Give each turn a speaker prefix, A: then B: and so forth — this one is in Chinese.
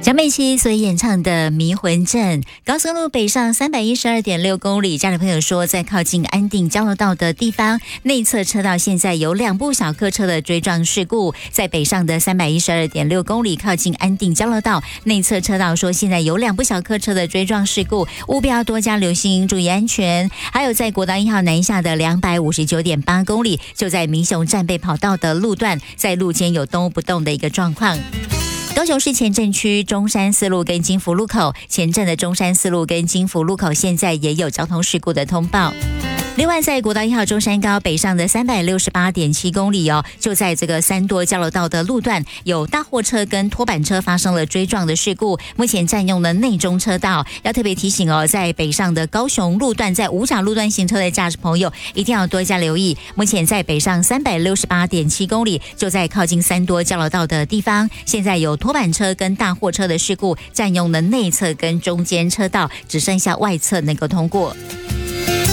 A: 张美琪所演唱的《迷魂阵》，高速路北上312.6公里，家里朋友说，在靠近安定交流道的地方，内侧车道现在有2部小客车的追撞事故。在北上的312.6公里，靠近安定交流道内侧车道说，现在有2部小客车的追撞事故，务必要多加留心，注意安全。还有在国道1号南下的259.8公里，就在民雄战备跑道的路段，在路肩有动不动的一个状况。高雄市前镇区中山四路跟金福路口，前镇的中山四路跟金福路口现在也有交通事故的通报。另外，在国道1号中山高北上的368.7公里就在这个三多交流道的路段，有大货车跟拖板车发生了追撞的事故，目前占用了内中车道。要特别提醒在北上的高雄路段，在五甲路段行车的驾驶朋友一定要多加留意。目前在北上368.7公里，就在靠近三多交流道的地方，现在有拖板车跟大货车的事故，占用了内侧跟中间车道，只剩下外侧能够通过。